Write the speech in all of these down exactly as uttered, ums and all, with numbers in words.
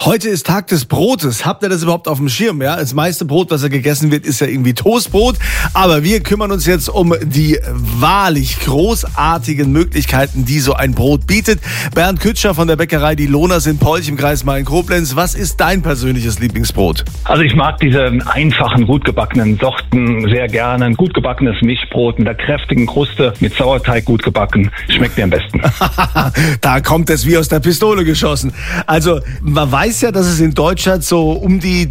Heute ist Tag des Brotes. Habt ihr das überhaupt auf dem Schirm? Ja, das meiste Brot, was ja gegessen wird, ist ja irgendwie Toastbrot. Aber wir kümmern uns jetzt um die wahrlich großartigen Möglichkeiten, die so ein Brot bietet. Bernd Kütscher von der Bäckerei Die Lohners in Polch im Kreis Main-Koblenz. Was ist dein persönliches Lieblingsbrot? Also ich mag diese einfachen, gut gebackenen Sorten sehr gerne. Ein gut gebackenes Mischbrot mit einer kräftigen Kruste, mit Sauerteig gut gebacken. Schmeckt mir am besten. Da kommt es wie aus der Pistole geschossen. Also man weiß ja, dass es in Deutschland so um die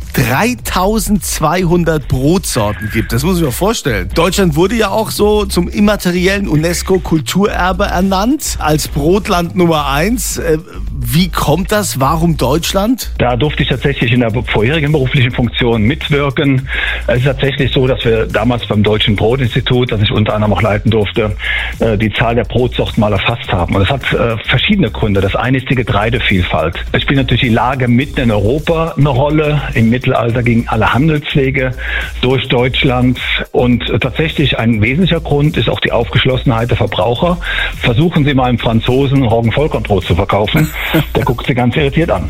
dreitausendzweihundert Brotsorten gibt. Das muss ich mir vorstellen. Deutschland wurde ja auch so zum immateriellen UNESCO-Kulturerbe ernannt, als Brotland Nummer eins. Wie kommt das? Warum Deutschland? Da durfte ich tatsächlich in der vorherigen beruflichen Funktion mitwirken. Es ist tatsächlich so, dass wir damals beim Deutschen Brotinstitut, das ich unter anderem auch leiten durfte, die Zahl der Brotsorten mal erfasst haben. Und das hat verschiedene Gründe. Das eine ist die Getreidevielfalt. Es spielt natürlich die Lage mitten in Europa eine Rolle. Im Mittelalter gingen alle Handelswege durch Deutschland. Und tatsächlich ein wesentlicher Grund ist auch die Aufgeschlossenheit der Verbraucher. Versuchen Sie mal einem Franzosen Roggenvollkornbrot zu verkaufen. Der guckt Sie ganz irritiert an.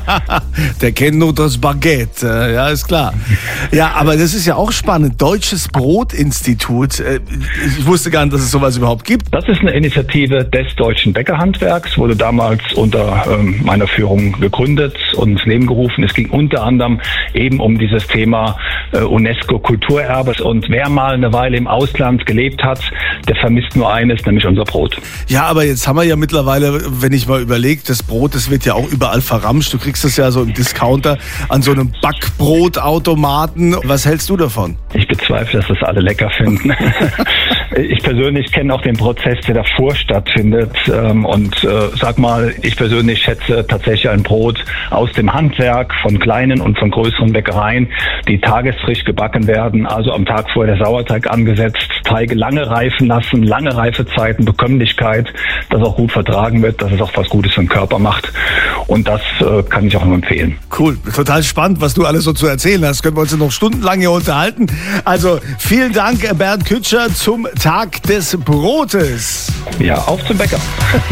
Der kennt nur das Baguette. Ja, ist klar. Ja, aber das ist ja auch spannend. Deutsches Brotinstitut. Ich wusste gar nicht, dass es sowas überhaupt gibt. Das ist eine Initiative des deutschen Bäckerhandwerks, wurde damals unter ähm, meiner Führung gegründet und ins Leben gerufen. Es ging unter anderem eben um dieses Thema äh, UNESCO-Kulturerbes. Und wer mal eine Weile im Ausland gelebt hat, der vermisst nur eines, nämlich unser Brot. Ja, aber jetzt haben wir ja mittlerweile, wenn ich mal überlege, das Brot, das wird ja auch überall verramscht. Du kriegst das ja so im Discounter an so einem Backbrotautomaten. Was hältst du davon? Ich bezweifle, dass das alle lecker finden. Ich persönlich kenne auch den Prozess, der davor stattfindet. Und äh, sag mal, ich persönlich schätze tatsächlich ein Brot aus dem Handwerk von kleinen und von größeren Bäckereien, die tagesfrisch gebacken werden, also am Tag vorher der Sauerteig angesetzt, Teige lange reifen lassen, lange Reifezeiten, Bekömmlichkeit, dass auch gut vertragen wird, dass es auch was Gutes für den Körper macht. Und das äh, kann ich auch nur empfehlen. Cool, total spannend, was du alles so zu erzählen hast. Können wir uns noch stundenlang hier unterhalten. Also vielen Dank, Bernd Kütscher, zum Tag des Brotes. Ja, auf zum Bäcker.